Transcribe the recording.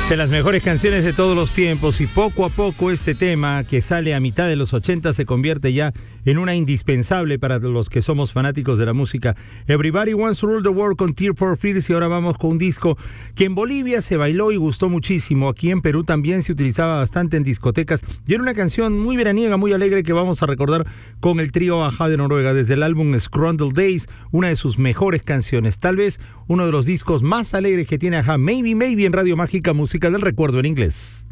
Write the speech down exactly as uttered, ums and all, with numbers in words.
De las mejores canciones de todos los tiempos, y poco a poco este tema que sale a mitad de los ochenta se convierte ya en una indispensable para los que somos fanáticos de la música. Everybody Wants to Rule the World con Tears for Fears, y ahora vamos con un disco que en Bolivia se bailó y gustó muchísimo. Aquí en Perú también se utilizaba bastante en discotecas y era una canción muy veraniega, muy alegre que vamos a recordar con el trío Ajá de Noruega desde el álbum Scrundle Days, una de sus mejores canciones, tal vez uno de los discos más alegres que tiene Ajá. Maybe Maybe en Radio Mágica, música del recuerdo en inglés.